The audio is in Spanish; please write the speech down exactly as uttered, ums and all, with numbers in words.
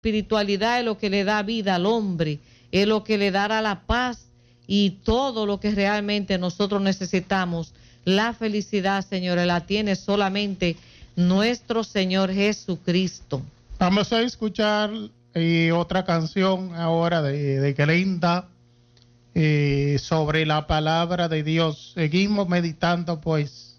espiritualidad es lo que le da vida al hombre, es lo que le dará la paz y todo lo que realmente nosotros necesitamos. La felicidad, señores, la tiene solamente nuestro Señor Jesucristo. Vamos a escuchar eh, otra canción ahora de, de Glenda eh, sobre la palabra de Dios. Seguimos meditando pues